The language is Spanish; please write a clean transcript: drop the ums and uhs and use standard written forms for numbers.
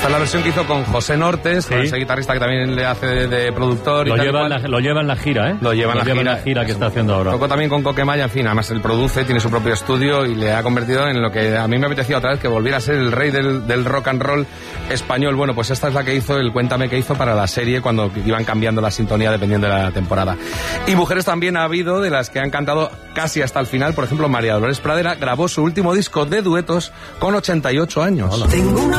es la versión que hizo con José Nortes, con ese guitarrista que también le hace de productor. Lo lleva en la gira, ¿eh? Lo lleva en la gira que está haciendo ahora. Tocó también con Coquemaya, en fin, además él produce, tiene su propio estudio y le ha convertido en lo que a mí me apetecía otra vez, que volviera a ser el rey del rock and roll español. Bueno, pues esta es la que hizo, el Cuéntame que hizo para la serie cuando iban cambiando la sintonía dependiendo de la temporada. Y mujeres también ha habido, de las que han cantado casi hasta el final. Por ejemplo, María Dolores Pradera grabó su último disco de duetos con 88 años. Tengo una